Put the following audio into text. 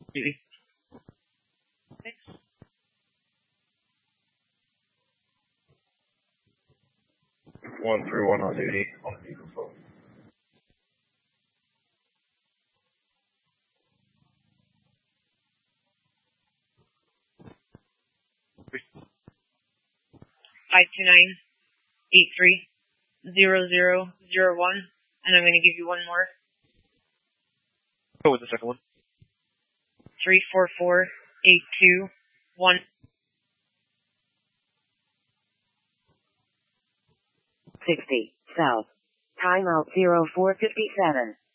Duty. 131 on duty. On speakerphone. (529-83-0001), and I'm going to give you one more. What was the second one? 344-821. 60 south. Timeout 0457.